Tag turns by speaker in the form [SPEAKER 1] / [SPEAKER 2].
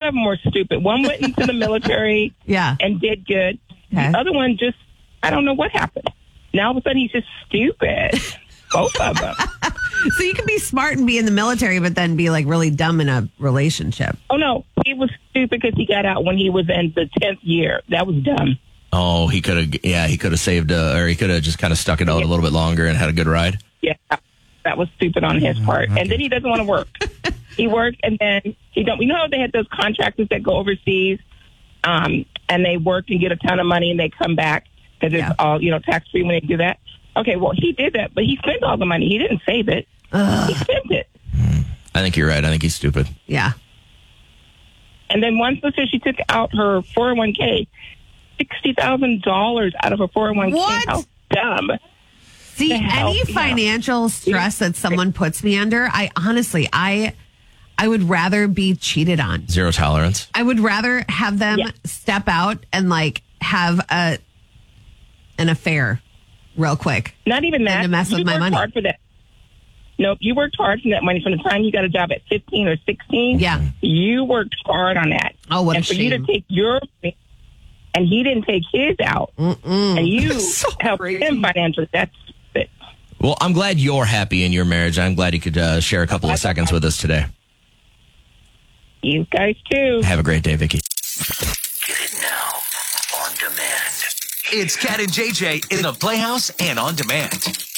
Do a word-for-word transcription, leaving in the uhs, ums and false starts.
[SPEAKER 1] of them were stupid. One went into the military
[SPEAKER 2] yeah.
[SPEAKER 1] and did good.
[SPEAKER 2] Okay.
[SPEAKER 1] The other one just, I don't know what happened. Now all of a sudden he's just stupid. Both of them.
[SPEAKER 2] So you can be smart and be in the military, but then be like really dumb in a relationship.
[SPEAKER 1] Oh, no. He was stupid because he got out when he was in the tenth year. That was dumb.
[SPEAKER 3] Oh, he could have, yeah, he could have saved, uh, or he could have just kind of stuck it out
[SPEAKER 1] Yeah.
[SPEAKER 3] a little bit longer and had a good ride.
[SPEAKER 1] Yeah. That was stupid on his part.
[SPEAKER 3] Okay.
[SPEAKER 1] And then he doesn't want to work. He worked and then he don't. You know how they had those contractors that go overseas um, and they work and get a ton of money and they come back because it's
[SPEAKER 2] Yeah.
[SPEAKER 1] all, you know, tax-free when they do that? Okay, well, he did that, but he spent all the money. He didn't save it.
[SPEAKER 2] Ugh.
[SPEAKER 1] He spent it.
[SPEAKER 3] I think you're right. I think he's stupid.
[SPEAKER 2] Yeah.
[SPEAKER 1] And then one sister, she took out her four oh one k, sixty thousand dollars out of her four oh one k.
[SPEAKER 2] What?
[SPEAKER 1] How dumb.
[SPEAKER 2] See,
[SPEAKER 1] The hell?
[SPEAKER 2] any
[SPEAKER 1] Yeah.
[SPEAKER 2] financial stress that someone puts me under, I honestly, I, I would rather be cheated on.
[SPEAKER 3] Zero tolerance.
[SPEAKER 2] I would rather have them
[SPEAKER 1] Yeah.
[SPEAKER 2] step out and like have a an affair real quick.
[SPEAKER 1] Not even that.
[SPEAKER 2] And to mess
[SPEAKER 1] you
[SPEAKER 2] with my
[SPEAKER 1] worked
[SPEAKER 2] money.
[SPEAKER 1] hard for that. Nope, you worked hard for that money from the time you got a job at fifteen or sixteen.
[SPEAKER 2] Yeah.
[SPEAKER 1] You worked hard on that.
[SPEAKER 2] Oh, what a
[SPEAKER 1] And for you to
[SPEAKER 2] shame.
[SPEAKER 1] take your, and he didn't take his out,
[SPEAKER 2] Mm-mm.
[SPEAKER 1] and you
[SPEAKER 2] So
[SPEAKER 1] helped
[SPEAKER 2] crazy.
[SPEAKER 1] him financially. That's it.
[SPEAKER 3] Well, I'm glad you're happy in your marriage. I'm glad you could uh, share a couple of seconds with us today.
[SPEAKER 1] You guys too.
[SPEAKER 3] Have a great day, Vicky.
[SPEAKER 4] Get it now on demand. It's Cat and J J in the Playhouse and on demand.